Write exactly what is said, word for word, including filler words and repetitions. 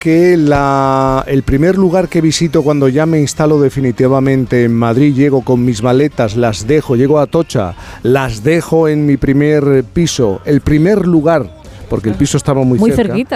que la, el primer lugar que visito cuando ya me instalo definitivamente en Madrid, llego con mis maletas, las dejo, llego a Atocha, las dejo en mi primer piso, el primer lugar, porque el piso estaba muy, muy cerca. cerquita.